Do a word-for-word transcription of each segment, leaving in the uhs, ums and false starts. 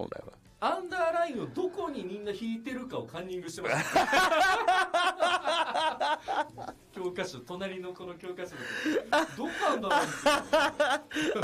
本来は。 アンダーラインをどこにみんな引いてるかをカンニングしてます教科書、隣のこの教科書でどこアンダーラインって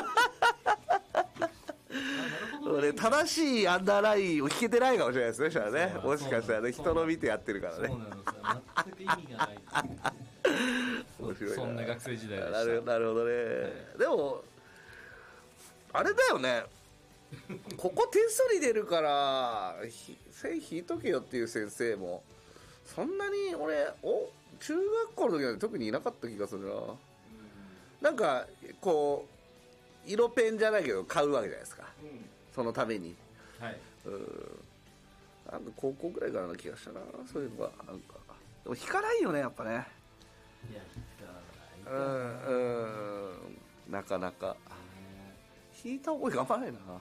ね、正しいアンダーラインを引けてないかもしれないですね、そしたらね。もしかしたらね、人の見てやってるからね。 そうなんですよ、全く意味がない面白いな。 そんな学生時代でした。 なる、なるほどね、はい、でもあれだよねここ点数に出るから線引いとけよっていう先生もそんなに俺お中学校の時は特にいなかった気がするな、うん、なんかこう色ペンじゃないけど買うわけじゃないですか、うん、そのために、はい、うんなんか高校ぐらいからの気がしたな、そういうのがなんかでも引かないよねやっぱね。いや引かない、 うんうんなかなか引いた覚えがあんまないな、はい、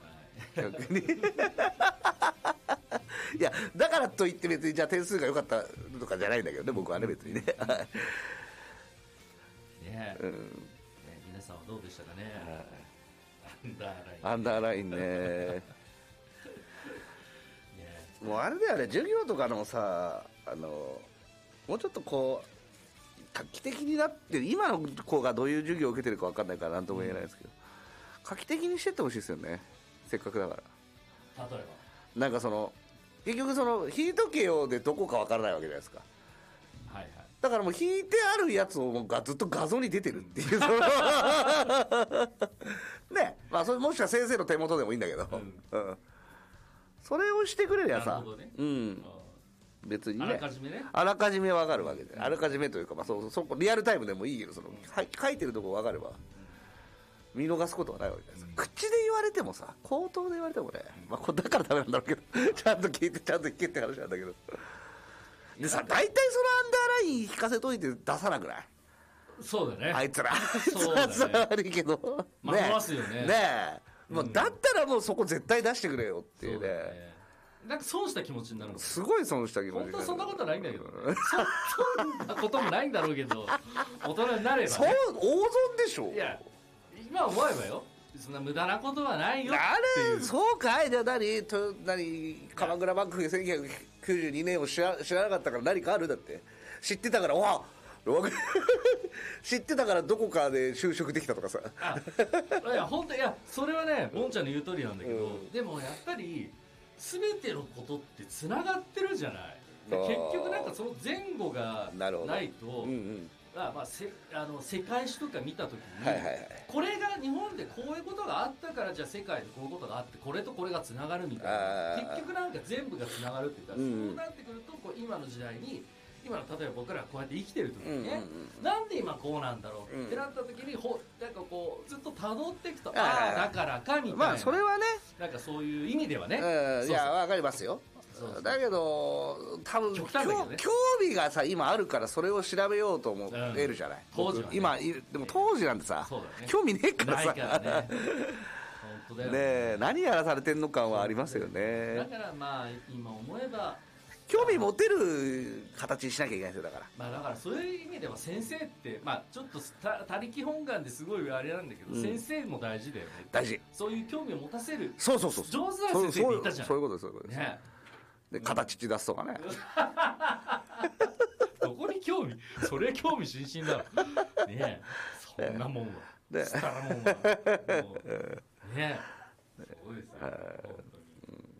逆にいやだからといって別にじゃあ点数が良かったとかじゃないんだけどね、僕はね別にねねえ、うん、ね皆さんはどうでしたかね、アンダーラインアンダーラインねもうあれだよね、授業とかのさあのもうちょっとこう画期的になって今の子がどういう授業を受けてるか分かんないから何とも言えないですけど、うん、画期的にしてってほしいですよね、せっかくだから。 例えばなんかその結局その引いとけよでどこか分からないわけじゃないですか、 はいはい、 だからもう引いてあるやつをがずっと画像に出てるっていう、うん、ね、まあそれもしくは先生の手元でもいいんだけど、うんうん、それをしてくれりゃさ、ね、うん別にね、あらかじめね、あらかじめ分かるわけで、うん、あらかじめというか、まあ、そうそこリアルタイムでもいいけどその、うん、書いてるとこ分かれば、うん、見逃すことはないわけじゃないですか、うん、口で言われてもさ、口頭で言われてもね、まあ、だからダメなんだろうけどちゃんと聞いてちゃんと聞けって話なんだけどでさ、大体そのアンダーライン引かせといて出さなくない？ そうだね、 あいつらあいつらさ悪いけどね、回ますよね、 ねえ、もうだったらもうそこ絶対出してくれよっていうね、 なんか損した気持ちになるの。 すごい損した気持ちになる。 本当はそんなことないんだけど、ね、そ, そんなこともないんだろうけど大人になれば、ね、 そう大損でしょ。 いや今思えばよ、そんな無駄なことはないよっていう。 そうかい。じゃあ何と何鎌倉幕府せんきゅうひゃくきゅうじゅうにねんを知 ら, 知らなかったから何かある？だって知ってたからわ知ってたからどこかで就職できたとかさ。 あいや本当いやそれはねボンちゃんの言う通りなんだけど、うん、でもやっぱり全てのことってつながってるじゃない。結局なんかその前後がないと、うんうん、まあ、せあの世界史とか見た時に、はいはいはい、これが日本でこういうことがあったからじゃあ世界でこういうことがあってこれとこれがつながるみたいな、結局なんか全部がつながるって言ったら、うん、そうなってくるとこう今の時代に今の例えば僕らこうやって生きてる時にね、うんうんうん、なんで今こうなんだろうってなった時に、ほなんかこうずっと辿っていくと、ああだからかみたいな、 まあそれはねなんかそういう意味ではね、 うん、いやわかりますよ。そうそう、だけど多分、ね、興味がさ今あるからそれを調べようと思えるじゃない、うん、 当時はね、 今でも当時なんてさ、ね、興味ねえからさ、 ないからね本当だよ ね, ね何やらされてんの感はありますよね。 だからまあ今思えば興味持てる形にしなきゃいけないですよ。だから、 まあ、だからそういう意味では先生って、まあ、ちょっと他力本願ですごいあれなんだけど、うん、先生も大事だよね。 大事。 そういう興味を持たせる、 そうそうそう、 上手な先生っていたじゃん。 そういうことです、そういうことです、ね、で形出すとかねどこに興味、それ興味津々だろねえ、そんなもんはねスターもんはもうねえそうですよ本当に、うん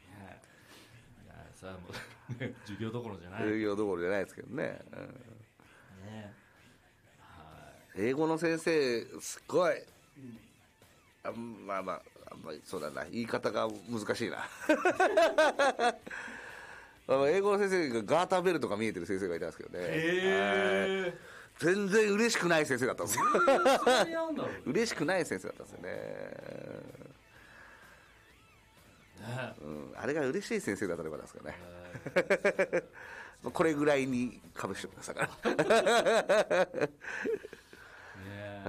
さあもう授業どころじゃない、 授業どころじゃないですけどね、うん、 ねはい、英語の先生すごい、うん、あまあまああんまりそうだな、言い方が難しいな英語の先生がガーターベルとか見えてる先生がいたんですけどね、 へ全然嬉しくない先生だったんですよ嬉しくない先生だったんですよね。ねうん、あれが嬉しい先生だったらよかったですかねこれぐらいにかぶしてくださいからねえ、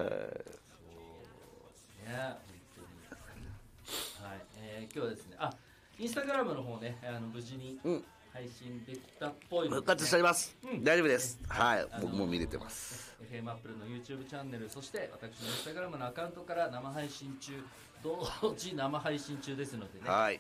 そうね、本当に、はい、えー、今日はですね、あ、インスタグラムの方ね、あの無事に配信できたっぽいので、ね、 復活しております、うん、大丈夫です、はい、僕も見れてます。 エフエム アップルの YouTube チャンネル、そして私のインスタグラムのアカウントから生配信中、同時生配信中ですのでね、 はい、